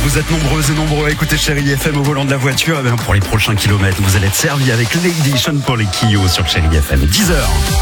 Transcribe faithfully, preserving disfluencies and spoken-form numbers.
Vous êtes nombreuses et nombreux à écouter Chérie F M au volant de la voiture. Et bien pour les prochains kilomètres, vous allez être servi avec Lady Sean Paul et Kyo sur Chérie F M. dix heures.